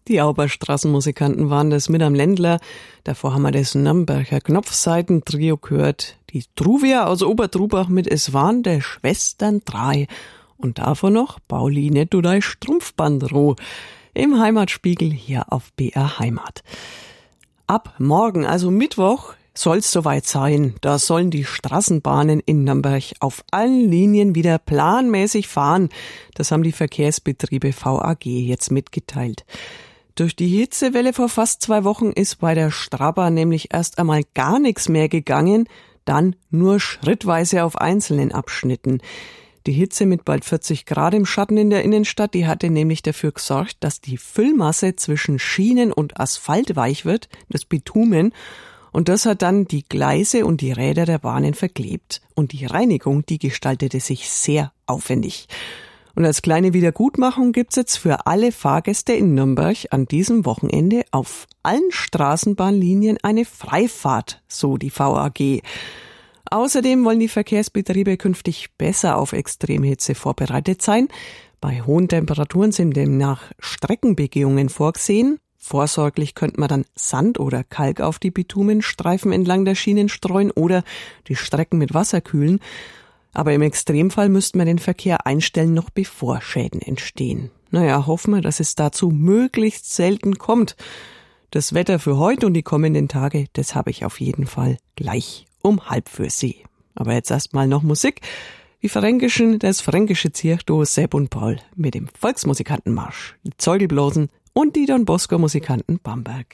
Die Auberstraßenmusikanten waren das mit am Ländler. Davor haben wir das Nürnberger Knopfseiten-Trio gehört. Die Truvia aus Obertrubach mit Es waren der Schwestern 3. Und davor noch Pauline, du dein Strumpfbandroh. Im Heimatspiegel hier auf BR Heimat. Ab morgen, also Mittwoch, soll's soweit sein. Da sollen die Straßenbahnen in Nürnberg auf allen Linien wieder planmäßig fahren. Das haben die Verkehrsbetriebe VAG jetzt mitgeteilt. Durch die Hitzewelle vor fast 2 Wochen ist bei der Strabahn nämlich erst einmal gar nichts mehr gegangen, dann nur schrittweise auf einzelnen Abschnitten. Die Hitze mit bald 40 Grad im Schatten in der Innenstadt, die hatte nämlich dafür gesorgt, dass die Füllmasse zwischen Schienen und Asphalt weich wird, das Bitumen, und das hat dann die Gleise und die Räder der Bahnen verklebt. Und die Reinigung, die gestaltete sich sehr aufwendig. Und als kleine Wiedergutmachung gibt's jetzt für alle Fahrgäste in Nürnberg an diesem Wochenende auf allen Straßenbahnlinien eine Freifahrt, so die VAG. Außerdem wollen die Verkehrsbetriebe künftig besser auf Extremhitze vorbereitet sein. Bei hohen Temperaturen sind demnach Streckenbegehungen vorgesehen. Vorsorglich könnte man dann Sand oder Kalk auf die Bitumenstreifen entlang der Schienen streuen oder die Strecken mit Wasser kühlen. Aber im Extremfall müsste man den Verkehr einstellen, noch bevor Schäden entstehen. Naja, hoffen wir, dass es dazu möglichst selten kommt. Das Wetter für heute und die kommenden Tage, das habe ich auf jeden Fall gleich um 6:30 für Sie. Aber jetzt erstmal noch Musik. Das fränkische Zirchduo Sepp und Paul mit dem Volksmusikantenmarsch, die Zeugelblosen und die Don Bosco Musikanten Bamberg.